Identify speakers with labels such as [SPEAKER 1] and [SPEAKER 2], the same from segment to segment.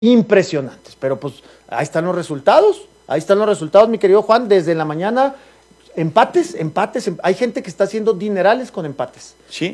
[SPEAKER 1] impresionantes. Pero pues ahí están los resultados, mi querido Juan, desde la mañana. Empates, hay gente que está haciendo dinerales con empates.
[SPEAKER 2] Sí.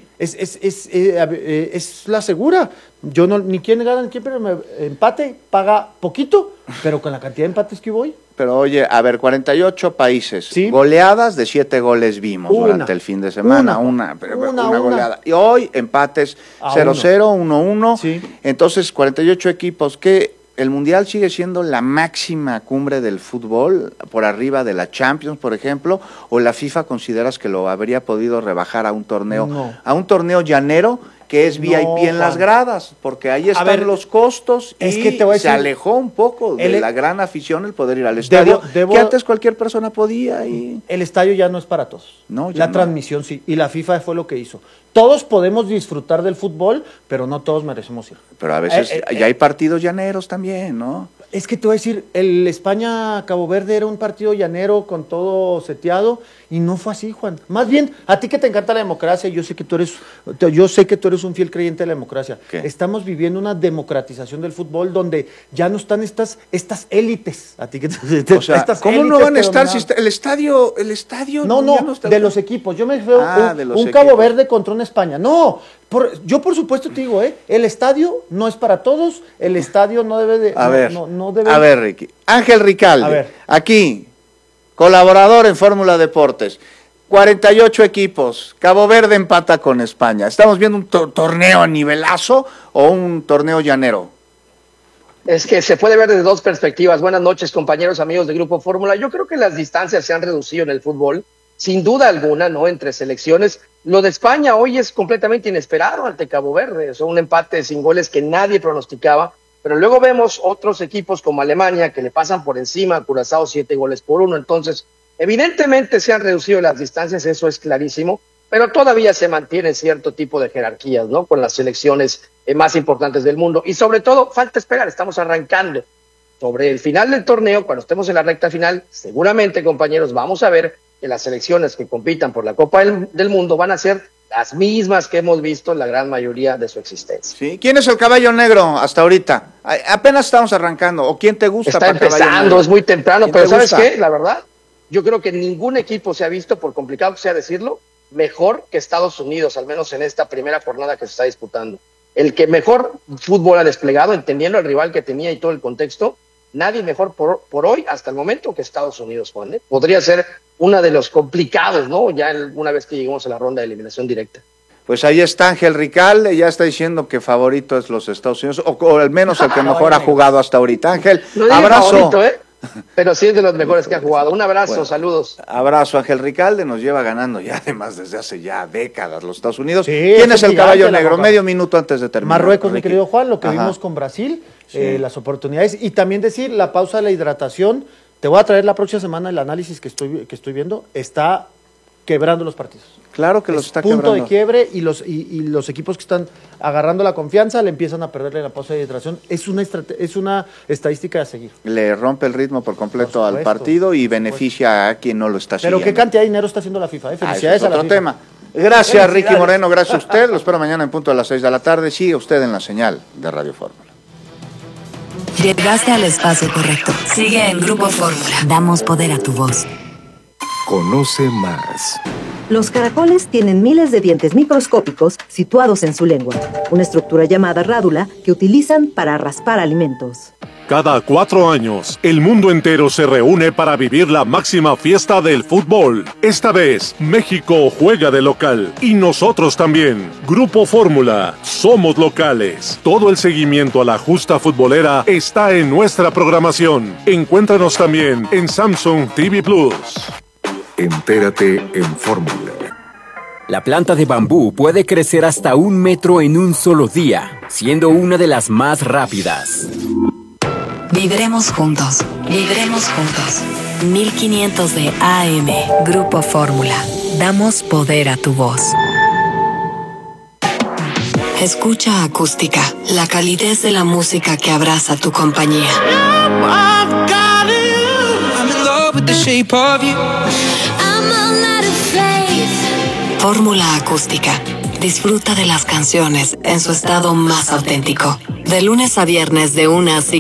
[SPEAKER 1] Es la segura. Yo no, ni quién gana, ni quién, pero empate paga poquito, pero con la cantidad de empates que voy.
[SPEAKER 2] Pero oye, a ver, 48 países,
[SPEAKER 1] ¿sí?
[SPEAKER 2] Goleadas de 7 goles vimos durante el fin de semana, una goleada. Y hoy empates 0-0, 1-1,
[SPEAKER 1] sí.
[SPEAKER 2] Entonces 48 equipos, que el Mundial sigue siendo la máxima cumbre del fútbol, por arriba de la Champions, por ejemplo, o la FIFA consideras que lo habría podido rebajar a un torneo llanero, que es VIP en las gradas, porque ahí están los costos y se alejó un poco de la gran afición el poder ir al estadio, que antes cualquier persona podía.
[SPEAKER 1] El estadio ya no es para todos.
[SPEAKER 2] No,
[SPEAKER 1] la transmisión sí, y la FIFA fue lo que hizo. Todos podemos disfrutar del fútbol, pero no todos merecemos ir.
[SPEAKER 2] Pero a veces ya hay partidos llaneros también, ¿no?
[SPEAKER 1] Es que te voy a decir, el España-Cabo Verde era un partido llanero con todo seteado y no fue así, Juan. Más bien, a ti que te encanta la democracia, yo sé que tú eres un fiel creyente de la democracia.
[SPEAKER 2] ¿Qué?
[SPEAKER 1] Estamos viviendo una democratización del fútbol donde ya no están estas élites. A ti que
[SPEAKER 2] o sea, ¿cómo no van a estar si el estadio
[SPEAKER 1] no está de los equipos. Yo me veo un Cabo Verde contra una España. No, yo por supuesto te digo, el estadio no es para todos, el estadio no debe de...
[SPEAKER 2] A
[SPEAKER 1] ver,
[SPEAKER 2] ver, Ricky. Ángel Ricalde, aquí, colaborador en Fórmula Deportes. 48 equipos, Cabo Verde empata con España. ¿Estamos viendo un torneo a nivelazo o un torneo llanero?
[SPEAKER 3] Es que se puede ver desde dos perspectivas. Buenas noches, compañeros, amigos de Grupo Fórmula. Yo creo que las distancias se han reducido en el fútbol, sin duda alguna, ¿no? Entre selecciones. Lo de España hoy es completamente inesperado ante Cabo Verde. Es un empate sin goles que nadie pronosticaba. Pero luego vemos otros equipos como Alemania que le pasan por encima a Curazao 7-1. Entonces, evidentemente se han reducido las distancias, eso es clarísimo, pero todavía se mantiene cierto tipo de jerarquías, ¿no? Con las selecciones más importantes del mundo. Y sobre todo, falta esperar, estamos arrancando. Sobre el final del torneo, cuando estemos en la recta final, seguramente, compañeros, vamos a ver que las selecciones que compitan por la Copa del Mundo van a ser las mismas que hemos visto en la gran mayoría de su existencia.
[SPEAKER 2] Sí. ¿Quién es el caballo negro hasta ahorita? Apenas estamos arrancando. ¿O quién te gusta?
[SPEAKER 3] Está empezando, es muy temprano, pero ¿sabes qué? La verdad, yo creo que ningún equipo se ha visto, por complicado que sea decirlo, mejor que Estados Unidos, al menos en esta primera jornada que se está disputando. El que mejor fútbol ha desplegado, entendiendo el rival que tenía y todo el contexto, nadie mejor por hoy, hasta el momento, que Estados Unidos, Juan. Podría ser uno de los complicados, ¿no? Ya una vez que lleguemos a la ronda de eliminación directa.
[SPEAKER 2] Pues ahí está Ángel Ricalde, ya está diciendo que favorito es los Estados Unidos, o al menos el que mejor ha jugado hasta ahorita. Ángel,
[SPEAKER 3] no abrazo. Favorito, pero sí es de los mejores que ha jugado. Un abrazo, saludos.
[SPEAKER 2] Abrazo, Ángel Ricalde, nos lleva ganando ya además desde hace ya décadas los Estados Unidos.
[SPEAKER 1] Sí,
[SPEAKER 2] ¿quién es el caballo negro? Medio minuto antes de terminar.
[SPEAKER 1] Marruecos, mi querido Juan, lo que vimos con Brasil, las oportunidades, y también decir la pausa de la hidratación. Te voy a traer la próxima semana el análisis que estoy viendo, está quebrando los partidos.
[SPEAKER 2] Claro que los está quebrando.
[SPEAKER 1] Punto de quiebre y los equipos que están agarrando la confianza le empiezan a perderle la pausa de hidratación. Es una estadística a seguir.
[SPEAKER 2] Le rompe el ritmo por completo al partido y beneficia a quien no lo está siguiendo.
[SPEAKER 1] Pero qué cantidad de dinero está haciendo la FIFA. Felicidades a la FIFA.
[SPEAKER 2] Otro tema. Gracias, Ricky Moreno, gracias a usted. Lo espero mañana en punto a las 6 de la tarde. Sigue usted en la señal de Radio Fórmula.
[SPEAKER 4] Llegaste al espacio correcto. Sigue en Grupo Fórmula. Damos poder a tu voz.
[SPEAKER 5] Conoce más.
[SPEAKER 6] Los caracoles tienen miles de dientes microscópicos situados en su lengua, una estructura llamada rádula que utilizan para raspar alimentos.
[SPEAKER 5] Cada 4 años, el mundo entero se reúne para vivir la máxima fiesta del fútbol. Esta vez, México juega de local y nosotros también. Grupo Fórmula, somos locales. Todo el seguimiento a la justa futbolera está en nuestra programación. Encuéntranos también en Samsung TV Plus. Entérate en Fórmula.
[SPEAKER 7] La planta de bambú puede crecer hasta 1 metro en un solo día, siendo una de las más rápidas.
[SPEAKER 4] Vibremos juntos, vibremos juntos. 1500 de AM, Grupo Fórmula. Damos poder a tu voz. Escucha Acústica, la calidez de la música que abraza tu compañía. Fórmula Acústica. Disfruta de las canciones en su estado más auténtico. De lunes a viernes de 1 a 5.